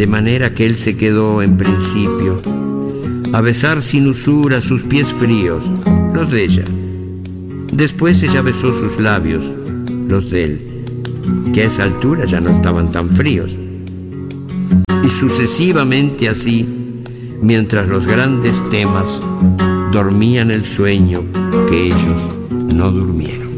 de manera que él se quedó en principio a besar sin usura sus pies fríos, los de ella. Después ella besó sus labios, los de él, que a esa altura ya no estaban tan fríos. Y sucesivamente así, mientras los grandes temas dormían el sueño que ellos no durmieron.